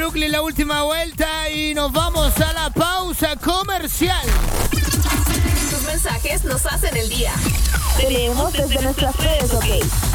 Brooklyn, la última vuelta y nos vamos a la pausa comercial. Tus mensajes nos hacen el día. Te leemos desde nuestras redes, ok.